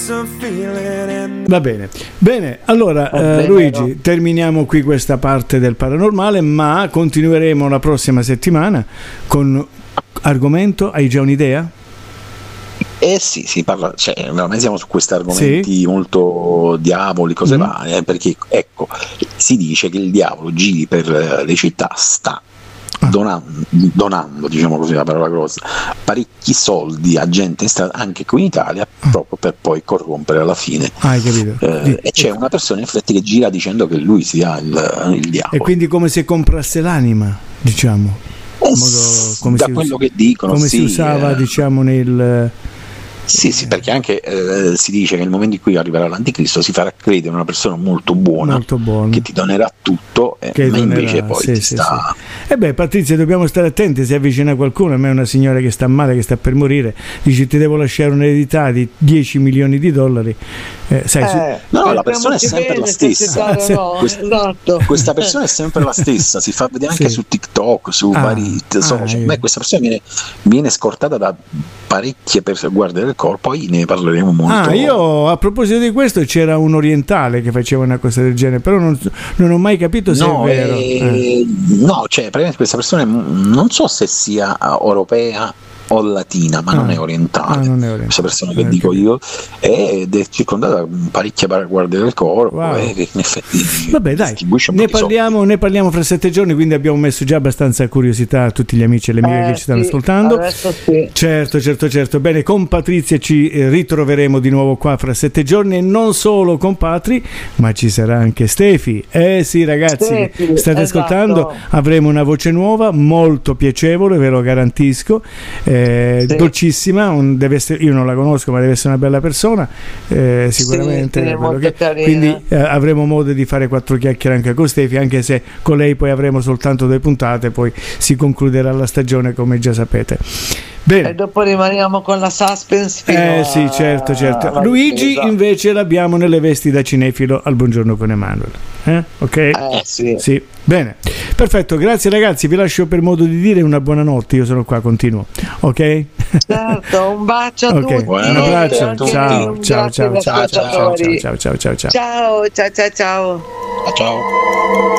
Va bene, allora Luigi, terminiamo qui questa parte del paranormale, ma continueremo la prossima settimana con argomento. Hai già un'idea? Sì, si parla, noi siamo su questi argomenti molto diavoli, cose varie, perché ecco, si dice che il diavolo giri per le città, sta donando, diciamo così, la parola grossa, parecchi soldi a gente in strada, anche qui in Italia, proprio per poi corrompere alla fine. Hai capito? E c'è una persona in effetti che gira dicendo che lui sia il diavolo. E quindi come se comprasse l'anima, diciamo. Come da quello che dicono, come si usava, diciamo, nel... Sì, perché anche si dice che nel momento in cui arriverà l'anticristo si farà credere una persona molto buona che ti donerà tutto, ma invece poi sta... Patrizia, dobbiamo stare attenti, si avvicina qualcuno, a me è una signora che sta male, che sta per morire, dice ti devo lasciare un'eredità di $10 milioni, no, la persona è sempre la stessa, questa persona è sempre la stessa, si fa vedere anche su TikTok, su vari social. Questa persona viene scortata da parecchie persone, guarda del corpo, poi ne parleremo molto. Io a proposito di questo, c'era un orientale che faceva una cosa del genere, però non ho mai capito se è vero. No, praticamente questa persona non so se sia europea o latina, ma non è orientale. Questa persona che dico io, ed è circondata da parecchie guardie del corpo, che in effetti ne parliamo fra 7 giorni, quindi abbiamo messo già abbastanza curiosità a tutti gli amici e le amiche che ci stanno ascoltando. Certo. Bene, con Patrizia ci ritroveremo di nuovo qua fra 7 giorni, e non solo con Patri, ma ci sarà anche Stefi. Sì, ragazzi, state ascoltando, avremo una voce nuova, molto piacevole, ve lo garantisco. Dolcissima, io non la conosco, ma deve essere una bella persona, sicuramente, quindi avremo modo di fare 4 chiacchiere anche con Stefi, anche se con lei poi avremo soltanto 2 puntate, poi si concluderà la stagione, come già sapete. Bene. E dopo rimaniamo con la suspense sì, certo. Luigi invece l'abbiamo nelle vesti da cinefilo al Buongiorno con Emanuele, ok? Sì. Bene, perfetto, grazie ragazzi, vi lascio per modo di dire una buonanotte, io sono qua, continuo, ok? Certo, un bacio a tutti. Un abbraccio, ciao. Ciao.